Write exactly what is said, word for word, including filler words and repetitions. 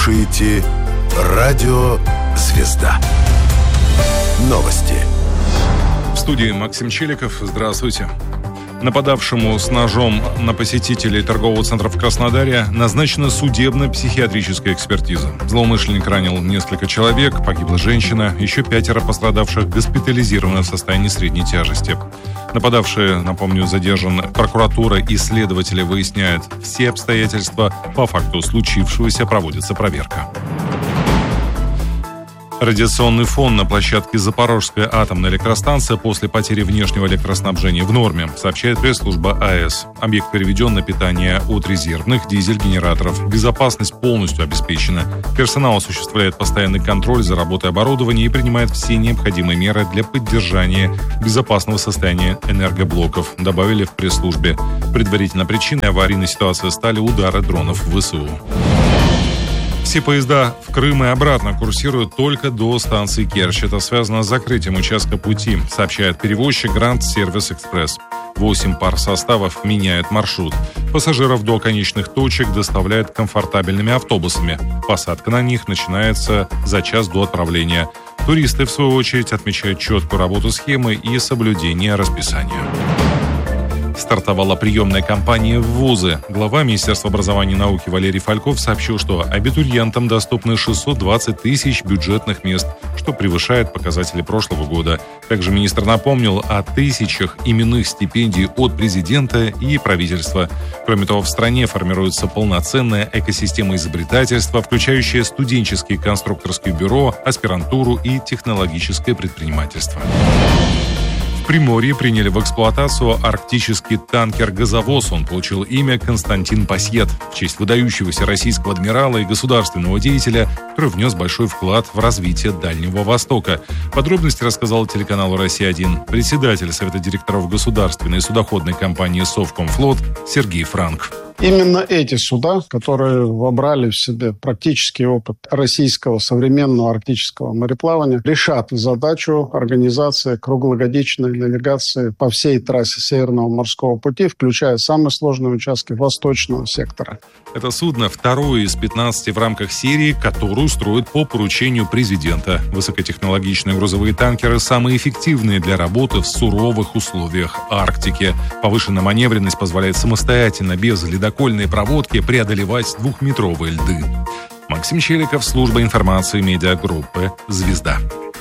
слушаете Радио «Звезда». Новости. В студии Максим Челиков. Здравствуйте. Нападавшему с ножом на посетителей торгового центра в Краснодаре назначена судебно-психиатрическая экспертиза. Злоумышленник ранил несколько человек, погибла женщина, еще пятеро пострадавших госпитализированы в состоянии средней тяжести. Нападавший, напомню, задержан. Прокуратура и следователи выясняют все обстоятельства. По факту случившегося проводится проверка. Радиационный фон на площадке Запорожская атомная электростанция после потери внешнего электроснабжения в норме, сообщает пресс-служба АЭС. Объект переведен на питание от резервных дизель-генераторов. Безопасность полностью обеспечена. Персонал осуществляет постоянный контроль за работой оборудования и принимает все необходимые меры для поддержания безопасного состояния энергоблоков, добавили в пресс-службе. Предварительно причиной аварийной ситуации стали удары дронов ВСУ. Все поезда в Крым и обратно курсируют только до станции Керчь. Это связано с закрытием участка пути, сообщает перевозчик Гранд Сервис Экспресс. Восемь пар составов меняют маршрут. Пассажиров до конечных точек доставляют комфортабельными автобусами. Посадка на них начинается за час до отправления. Туристы, в свою очередь, отмечают четкую работу схемы и соблюдение расписания. Стартовала приемная кампания в вузы. Глава Министерства образования и науки Валерий Фальков сообщил, что абитуриентам доступны шестьсот двадцать тысяч бюджетных мест, что превышает показатели прошлого года. Также министр напомнил о тысячах именных стипендий от президента и правительства. Кроме того, в стране формируется полноценная экосистема изобретательства, включающая студенческие конструкторские бюро, аспирантуру и технологическое предпринимательство. В Приморье приняли в эксплуатацию арктический танкер-газовоз. Он получил имя Константин Пасьет в честь выдающегося российского адмирала и государственного деятеля, который внес большой вклад в развитие Дальнего Востока. Подробности рассказал телеканалу «Россия один» председатель Совета директоров государственной судоходной компании «Совкомфлот» Сергей Франк. Именно эти суда, которые вобрали в себе практический опыт российского современного арктического мореплавания, решат задачу организации круглогодичной навигации по всей трассе Северного морского пути, включая самые сложные участки восточного сектора. Это судно второе из пятнадцати в рамках серии, которую строят по поручению президента. Высокотехнологичные грузовые танкеры самые эффективные для работы в суровых условиях Арктики. Повышенная маневренность позволяет самостоятельно, без ледокольной проводки, преодолевать двухметровые льды. Максим Челиков, служба информации медиагруппы «Звезда».